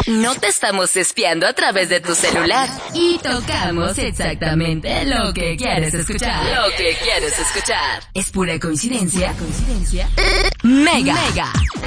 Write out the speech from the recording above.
No te estamos espiando a través de tu celular. Y tocamos exactamente lo que quieres escuchar. Lo que quieres escuchar. Es pura coincidencia. Mega.